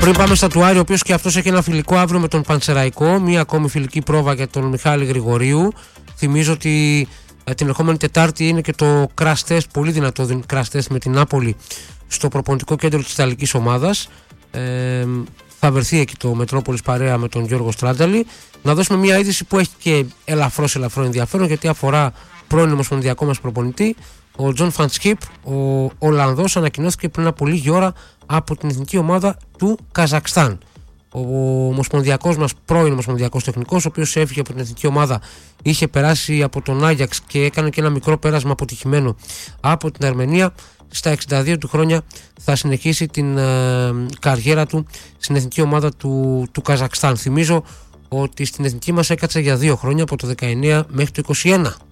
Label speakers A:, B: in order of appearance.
A: Πριν πάμε στα του Άρη, ο οποίος και αυτός έχει ένα φιλικό αύριο με τον Πανσεραϊκό, μία ακόμη φιλική πρόβα για τον Μιχάλη Γρηγορίου. Θυμίζω ότι την ερχόμενη Τετάρτη είναι και το crash test, πολύ δυνατό crash test με την Νάπολη στο προπονητικό κέντρο της Ιταλικής ομάδας. Θα βρεθεί εκεί το Μετρόπολης παρέα με τον Γιώργο Στράτζαλη. Να δώσουμε μια είδηση που έχει και ελαφρό ενδιαφέρον, γιατί αφορά πρώην ομοσπονδιακό μας προπονητή. Ο Τζον Φαντσκίπ, ο Ολλανδός, ανακοινώθηκε πριν από λίγη ώρα από την εθνική ομάδα του Καζακστάν. Ο ομοσπονδιακός μας, πρώην ομοσπονδιακός τεχνικός, ο οποίος έφυγε από την εθνική ομάδα, είχε περάσει από τον Άγιαξ και έκανε και ένα μικρό πέρασμα αποτυχημένο από την Αρμενία. Στα 62 του χρόνια θα συνεχίσει την καριέρα του στην εθνική ομάδα του Καζακστάν. Θυμίζω ότι στην εθνική μας έκατσε για 2 χρόνια, από το 19 μέχρι το 21.